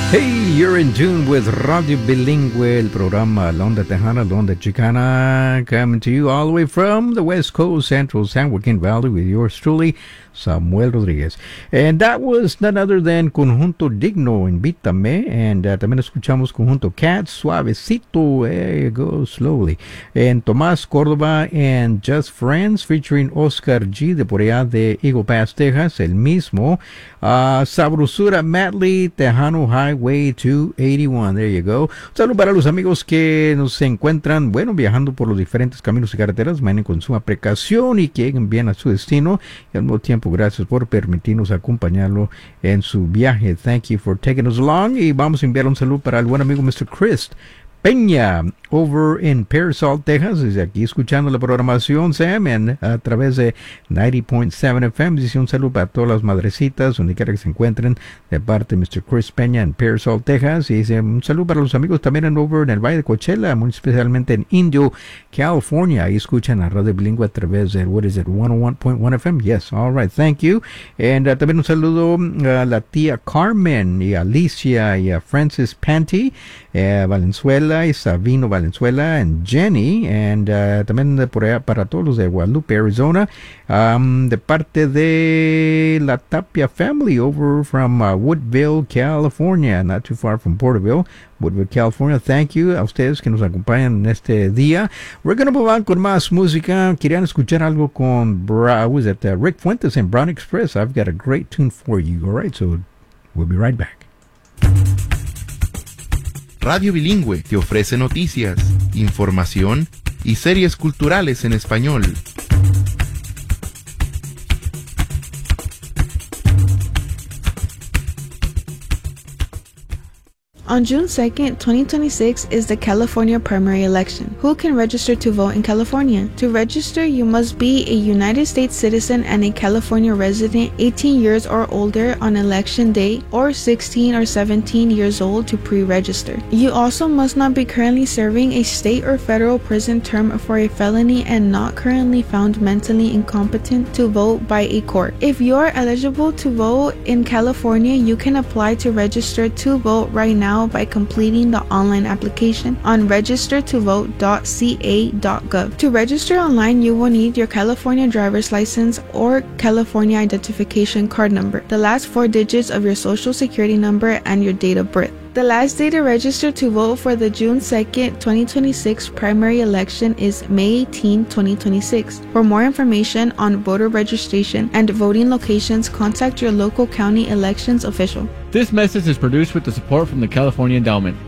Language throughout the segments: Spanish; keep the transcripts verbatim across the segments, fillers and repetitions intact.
Hey, you're in tune with Radio Bilingüe, el programa La Onda Tejana, La Onda Chicana, coming to you all the way from the West Coast, Central San Joaquin Valley, with yours truly, Samuel Rodriguez. And that was none other than Conjunto Digno, Invítame, and uh, también escuchamos Conjunto Cats, Suavecito, there you go, slowly. And Tomás Córdoba and Just Friends, featuring Oscar G, de por allá de Eagle Pass, Texas, el mismo. Uh, Sabrosura Madly, Tejano Highway two eighty-one, there you go. Un saludo para los amigos que nos encuentran, bueno, viajando por los diferentes caminos y carreteras, manejen con suma precaución y que lleguen bien a su destino, y al mismo tiempo gracias por permitirnos acompañarlo en su viaje. Thank you for taking us along. Y vamos a enviar un saludo para el buen amigo mister Chris Peña, over in Pearsall, Texas. Desde aquí escuchando la programación, Sam, en, a través de noventa punto siete F M. Dice un saludo para todas las madrecitas, donde quiera que se encuentren, de parte de mister Chris Peña en Pearsall, Texas. Y dice un saludo para los amigos también en over en el Valle de Coachella, muy especialmente en Indio, California. Ahí escuchan a Radio Bilingüe a través de, what is it, ciento uno punto uno F M. Yes, all right, thank you. And uh, también un saludo a la tía Carmen y a Alicia y a Francis Panty, eh, Valenzuela y Sabino Valenzuela and Jenny, and uh, también de por allá para todos los de Guadalupe, Arizona, um, de parte de la Tapia family over from uh, Woodville, California, not too far from Porterville, Woodville, California. Thank you a ustedes que nos acompañan en este día. We're going to move on con más música. Querían escuchar algo con Bra- was it, uh, Rick Fuentes and Brown Express. I've got a great tune for you. All right, so we'll be right back. Radio Bilingüe te ofrece noticias, información y series culturales en español. On June second, twenty twenty-six is the California primary election. Who can register to vote in California? To register, you must be a United States citizen and a California resident eighteen years or older on election day, or sixteen or seventeen years old to pre-register. You also must not be currently serving a state or federal prison term for a felony and not currently found mentally incompetent to vote by a court. If you are eligible to vote in California, you can apply to register to vote right now by completing the online application on register to vote dot c a dot gov. To register online, you will need your California driver's license or California identification card number, the last four digits of your social security number, and your date of birth. The last day to register to vote for the June second, twenty twenty-six primary election is May eighteenth, twenty twenty-six. For more information on voter registration and voting locations, contact your local county elections official. This message is produced with the support from the California Endowment.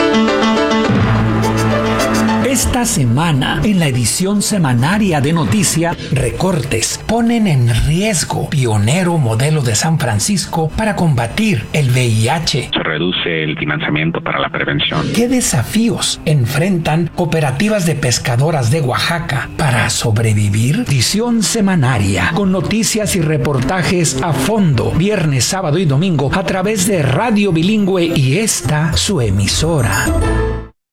Esta semana, en la edición semanaria de Noticias, recortes ponen en riesgo pionero modelo de San Francisco para combatir el V I H. Se reduce el financiamiento para la prevención. ¿Qué desafíos enfrentan cooperativas de pescadoras de Oaxaca para sobrevivir? Edición semanaria con noticias y reportajes a fondo, viernes, sábado y domingo a través de Radio Bilingüe y esta su emisora.